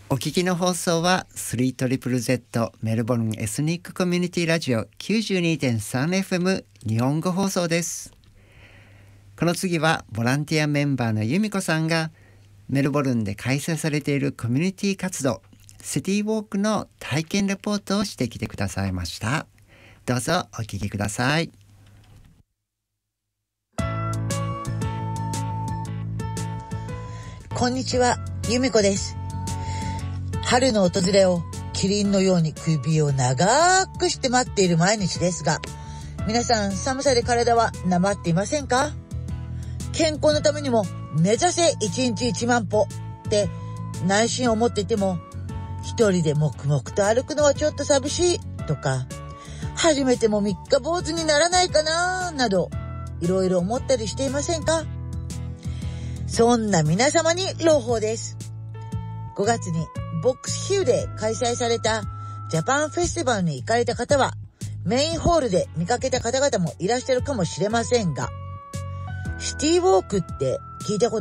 お聞きの放送は 3ZZZ メルボルンエスニックコミュニティラジオ 92.3FM 日本語放送です。この次はボランティアメンバーの由美子さんがメルボルンで開催されているコミュニティ活動シティウォークの体験レポートをしてきてくださいました。どうぞお聞きください。 こんにちは、由美子です。春の訪れをキリンのように首を長くして待っている毎日ですが、皆さん寒さで体はなまっていませんか？健康のためにも目指せ1日1万歩って内心思っていても、一人で黙々と歩くのはちょっと寂しいとか、初めても3日坊主にならないかななどいろいろ思ったりしていませんか？そんな皆様に朗報です。5月にボックスヒルで開催されたジャパンフェスティバルに行かれた方は、メインホールで見かけた方々もいらっしゃるかもしれませんが、シティウォークって聞いたこ